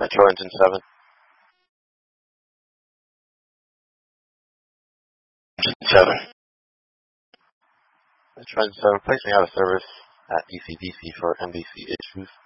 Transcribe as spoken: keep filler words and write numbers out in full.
Metro Engine seven. Engine seven. Metro Engine seven, placing out of service at D C D C for M V C issues.